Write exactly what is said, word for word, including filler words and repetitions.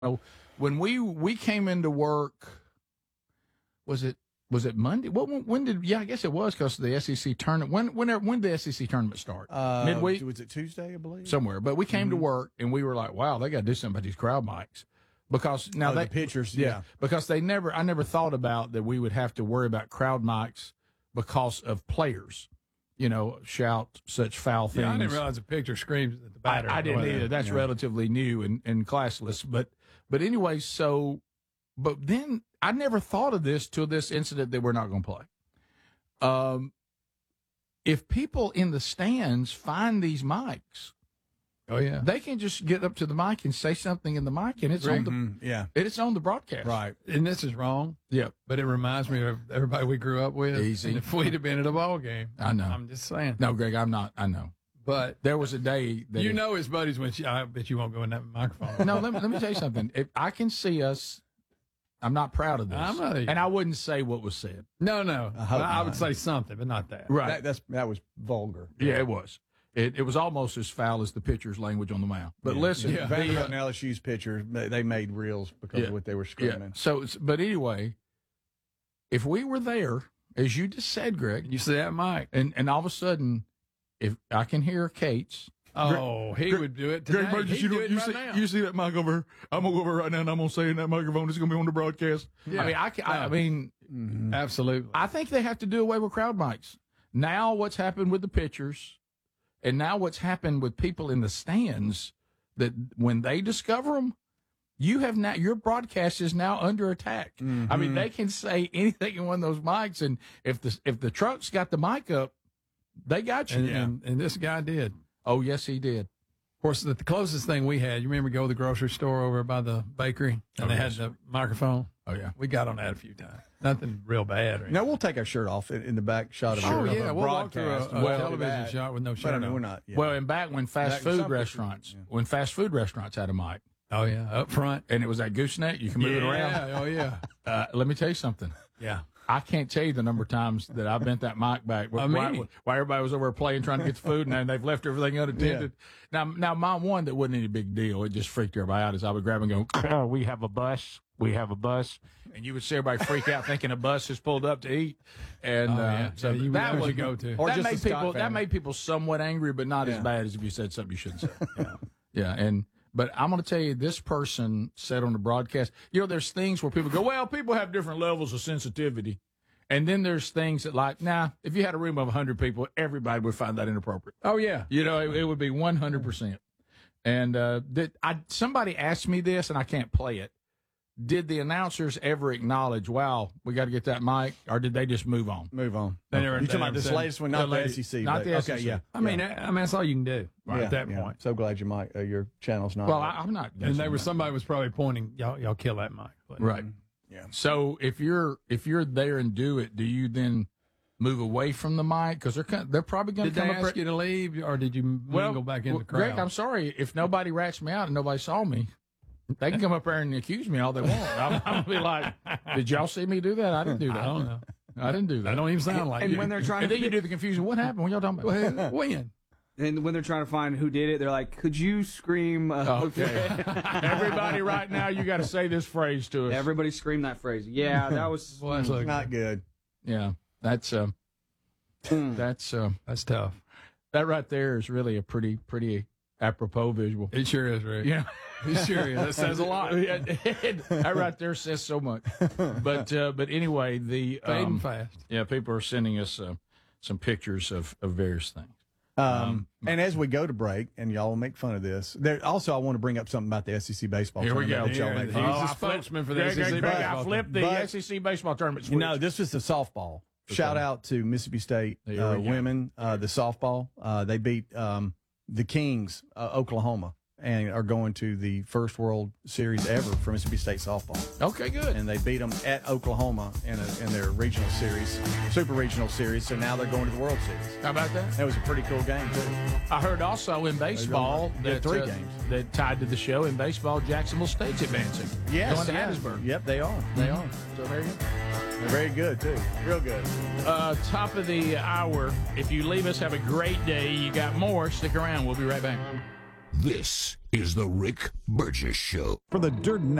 know, when we we came into work, was it was it Monday? What when, when did? Yeah, I guess it was because of the S E C tournament. When when when did the S E C tournament start? Uh, Midweek? Was it Tuesday? I believe Somewhere. But we came mm-hmm. to work and we were like, wow, they got to do something about these crowd mics. Because now oh, they the pitchers, yeah, yeah, because they never, I never thought about that we would have to worry about crowd mics because of players, you know, shout such foul things. Yeah, I didn't realize the pitcher screams at the batter. I, I didn't either. That's yeah. relatively relatively new and, and classless. But, but anyway, so, but then I never thought of this till this incident that we're not going to play. Um, if people in the stands find these mics, oh yeah, they can just get up to the mic and say something in the mic, and it's on the mm-hmm. yeah, it's on the broadcast. right. And this is wrong. Yeah, but it reminds me of everybody we grew up with. Easy. And if we'd have been at a ball game, I know. I'm just saying. No, Greg, I'm not. I know. But there was a day that you it, know his buddies when she, I bet you won't go in that microphone. No, let me, let me tell you something. If I can see us, I'm not proud of this. I'm not either. And I wouldn't say what was said. No, no. I, hope I would not. say something, but not that. Right. That, that's that was vulgar. Yeah, it was. It, it was almost as foul as the pitcher's language on the mound. But yeah. listen, yeah. Vanderbilt and L S U's pitchers, they, they made reels because yeah. of what they were screaming. Yeah. So, but anyway, if we were there, as you just said, Greg, You see that, Mike? and, and all of a sudden, if I can hear Kate's, Oh, he Greg, would do it today. Greg Burgess, He'd you, do don't- it you, right see, now. you see that mic over here? I'm going to go over right now and I'm going to say in that microphone, it's going to be on the broadcast. Yeah. I mean, I, can, I, I mean, Mm-hmm. Absolutely. I think they have to do away with crowd mics. Now what's happened with the pitchers and now what's happened with people in the stands, that when they discover them, you have now, your broadcast is now under attack. Mm-hmm. I mean, they can say anything in one of those mics, and if the, if the truck's got the mic up, they got you. and, Yeah. and, and this guy did. Oh, yes, he did. Of course, the, the closest thing we had, you remember go to the grocery store over by the bakery, and Oh, they yes. had the microphone? Oh, yeah. We got on that a few times. Nothing real bad. Or Now we'll take our shirt off in, in the back shot of oh, of yeah. a We'll walk through a, broadcast. a Well, television that. shot with no But I shirt mean, on. we're not. Yeah. Well, and back when fast Back- food some restaurants, people- yeah. when fast food restaurants had a mic, Oh, yeah. Up front. and it was that gooseneck, you can move it around. Yeah. Oh, yeah. Uh, let me tell you something. Yeah. I can't tell you the number of times that I bent that mic back I while, mean- while everybody was over there playing, trying to get the food, and then they've left everything unattended. Now, now, my one that wasn't any big deal. It just freaked everybody out. As I would grab and go, oh, "We have a bus. We have a bus," and you would see everybody freak out, thinking a bus has pulled up to eat. And Oh, uh, yeah. so Yeah, you- that that was was your go-to. Or that just made the Scott people that family. made people somewhat angry, but not Yeah. as bad as if you said something you shouldn't say. Yeah, yeah, and. But I'm going to tell you, this person said on the broadcast, you know, there's things where people go, well, people have different levels of sensitivity. And then there's things that like, nah, if you had a room of one hundred people, everybody would find that inappropriate. Oh, yeah. You know, it, it would be one hundred percent. And uh, that I somebody asked me this, and I can't play it. Did the announcers ever acknowledge, wow, we got to get that mic, or did they just move on? Move on. They never- you they talking about never this said- latest one, not the the, lady- S E C. not but- the S E C. Okay, yeah. I mean, I, I mean, that's all you can do Yeah, at that yeah. point. So glad your mic, uh, your channel's not. Well, I, I'm not. And they were somebody was probably pointing, y'all, y'all kill that mic. But- Right. Yeah. So if you're if you're there and do it, do you then move away from the mic because they're kind- they're probably going Did to they come up ask you to leave, or did you mingle back in well, the crowd? Greg, I'm sorry if nobody rats me out and nobody saw me. They can come up there and accuse me all they want. I'm, I'm gonna be like, "Did y'all see me do that? I didn't do that. I don't know. I didn't do that." That don't even sound like And you. when they're trying and to then you fi- do the confusion. What happened? What y'all talking about? when? and when they're trying to find who did it, they're like, "Could you scream?" Uh, Okay. Everybody, right now, you got to say this phrase to us. Everybody scream that phrase. Yeah, that was. Well, that's, like, Not good. yeah, that's um, that's um, that's tough. that right there is really a pretty pretty apropos visual. It sure is, Rick. Yeah. It sure is. That says a lot. Yeah, that right there says so much. But uh, but anyway, the Fading um, fast. yeah, people are sending us uh, some pictures of, of various things. Um, and as we go to break, and y'all will make fun of this, there also I want to bring up something about the S E C baseball. Here we tournament go. that y'all Here, make he's fun of. the I flipped- spokesman for the Greg, S E C Greg, Greg, I baseball flipped the But- S E C baseball tournament switch. No, this was the softball. Shout out to Mississippi State There uh, we go. women, uh, the softball. Uh, they beat um, the Kings, uh, Oklahoma, and are going to the first World Series ever for Mississippi State softball. Okay, good. And they beat them at Oklahoma in, a, in their regional series, super regional series. So now they're going to the World Series. How about that? That was a pretty cool game too. I heard also in baseball They that had three uh, games. that tied to the show in baseball, Jacksonville State's advancing. going to yeah. Hattiesburg. Yep, they are. They are. So there you go. They're very good too. Real good. Uh, top of the hour. If you leave us, have a great day. You got more. Stick around. We'll be right back. This is The Rick Burgess Show. For the Dirt